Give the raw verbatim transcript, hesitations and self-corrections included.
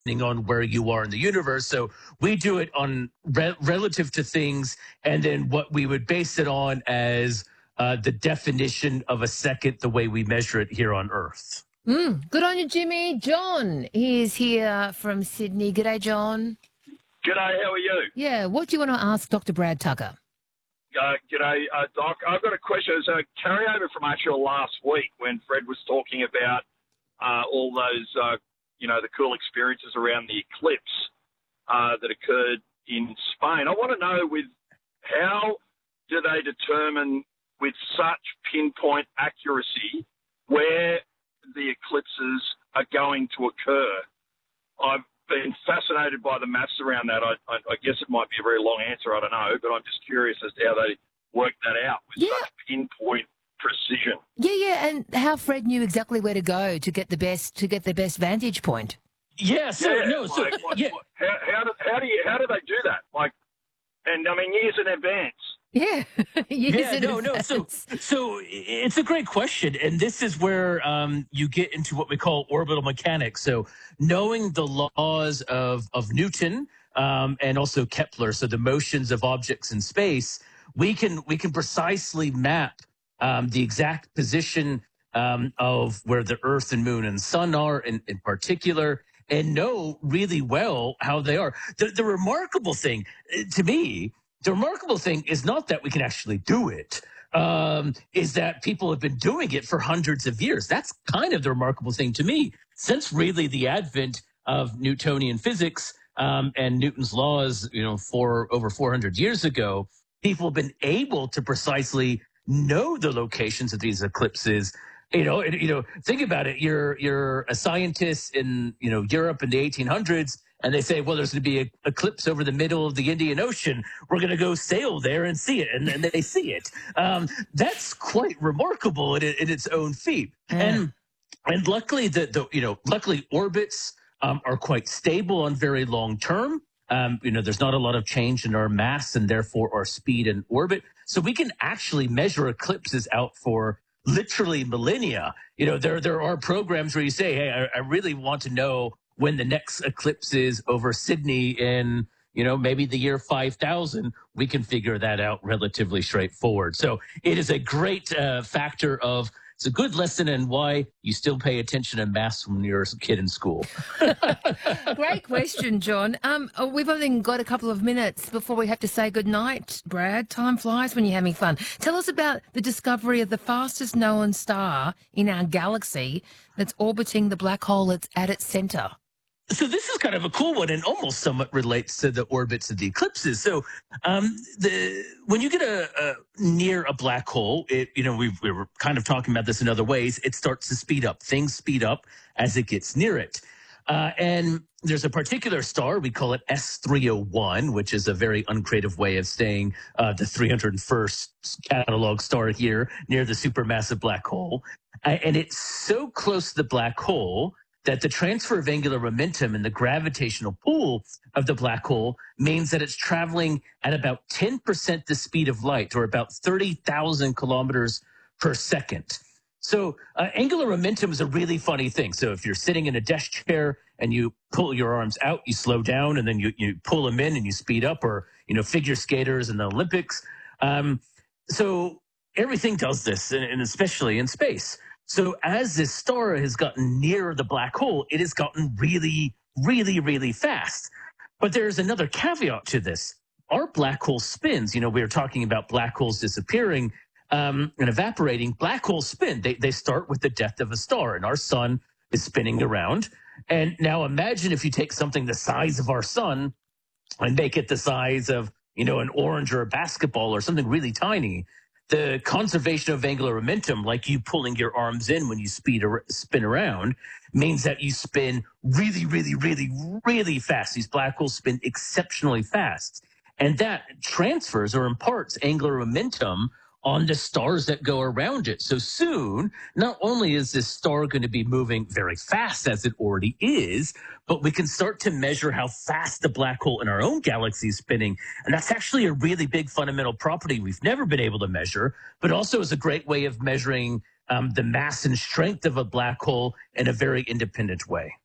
depending on where you are in the universe. So we do it on re- relative to things, and then what we would base it on as uh, the definition of a second, the way we measure it here on Earth. Mm, good on you, Jimmy. John is here from Sydney. G'day, John. G'day, how are you? Yeah, what do you want to ask Doctor Brad Tucker? Uh, g'day, uh, Doc. I've got a question. It's a carryover from actually last week when Fred was talking about uh, all those, uh, you know, the cool experiences around the eclipse uh, that occurred in Spain. I want to know with how do they determine with such pinpoint accuracy where the eclipses are going to occur? I've been fascinated by the maths around that. I, I, I guess it might be a very long answer, I don't know, but I'm just curious as to how they work that out with Yeah. such pinpoint precision. Yeah, yeah, and how Fred knew exactly where to go to get the best to get the best vantage point. Yeah, so yeah, no, so like, like, yeah. like, how, how, do, how do you how do they do that? Like, and I mean years in advance. Yeah, yes, Yeah, in no, no. So, advance. so it's a great question, and this is where um, you get into what we call orbital mechanics. So, knowing the laws of of Newton um, and also Kepler, so the motions of objects in space, we can we can precisely map um, the exact position um, of where the Earth and Moon and Sun are, in, in particular, and know really well how they are. The, the remarkable thing uh, to me. The remarkable thing is not that we can actually do it, um, is that people have been doing it for hundreds of years. That's kind of the remarkable thing to me. Since really the advent of Newtonian physics um, and Newton's laws, you know, for over four hundred years ago, people have been able to precisely know the locations of these eclipses. You know, and, you know, think about it. You're you're a scientist in you know Europe in the eighteen hundreds. And they say, well, there's going to be an eclipse over the middle of the Indian Ocean. We're going to go sail there and see it. And then they see it. Um, that's quite remarkable in, in its own feat. Yeah. And and luckily, the, the you know, luckily orbits um, are quite stable on very long term. Um, you know, there's not a lot of change in our mass and therefore our speed in orbit. So we can actually measure eclipses out for literally millennia. You know, there there are programs where you say, hey, I, I really want to know when the next eclipse is over Sydney in, you know, maybe the year five thousand, we can figure that out relatively straightforward. So it is a great uh, factor of, it's a good lesson in why you still pay attention in maths when you're a kid in school. Great question, John. Um, oh, we've only got a couple of minutes before we have to say goodnight, Brad. Time flies when you're having fun. Tell us about the discovery of the fastest known star in our galaxy that's orbiting the black hole that's at its centre. So this is kind of a cool one and almost somewhat relates to the orbits of the eclipses. So um, the when you get a, a near a black hole, it, you know, we've, we were kind of talking about this in other ways, it starts to speed up. Things speed up as it gets near it. Uh, and there's a particular star, we call it S three oh one, which is a very uncreative way of saying uh, the three hundred first catalog star here near the supermassive black hole. Uh, and it's so close to the black hole that the transfer of angular momentum and the gravitational pull of the black hole means that it's traveling at about ten percent the speed of light, or about thirty thousand kilometers per second. So uh, angular momentum is a really funny thing. So if you're sitting in a desk chair and you pull your arms out, you slow down, and then you, you pull them in and you speed up, or, you know, figure skaters in the Olympics. Um, so everything does this, and, and especially in space. So as this star has gotten near the black hole, it has gotten really, really, really fast. But there's another caveat to this. Our black hole spins. You know, we were talking about black holes disappearing um, and evaporating. Black holes spin. They, they start with the death of a star, and our sun is spinning around. And now imagine if you take something the size of our sun and make it the size of, you know, an orange or a basketball or something really tiny. The conservation of angular momentum, like you pulling your arms in when you speed ar- spin around, means that you spin really, really, really, really fast. These black holes spin exceptionally fast. And that transfers or imparts angular momentum on the stars that go around it. So soon, not only is this star going to be moving very fast as it already is, but we can start to measure how fast the black hole in our own galaxy is spinning. And that's actually a really big fundamental property we've never been able to measure, but also is a great way of measuring um, the mass and strength of a black hole in a very independent way.